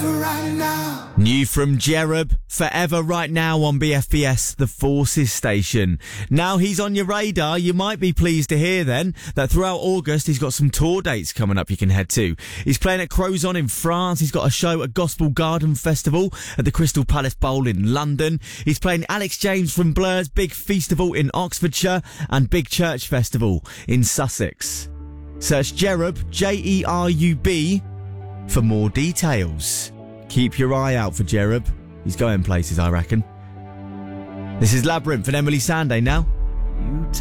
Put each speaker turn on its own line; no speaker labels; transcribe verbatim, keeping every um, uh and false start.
Forever Right Now.
New from Jerub, Forever Right Now on B F B S, the Forces station. Now he's on your radar, you might be pleased to hear then that throughout August he's got some tour dates coming up you can head to. He's playing at Crozon in France, he's got a show at Gospel Garden Festival at the Crystal Palace Bowl in London. He's playing Alex James from Blur's Big Festival in Oxfordshire and Big Church Festival in Sussex. Search Jerub, J E R U B, for more details. Keep your eye out for Jerub. He's going places, I reckon. This is Labyrinth and Emily Sandé now.
You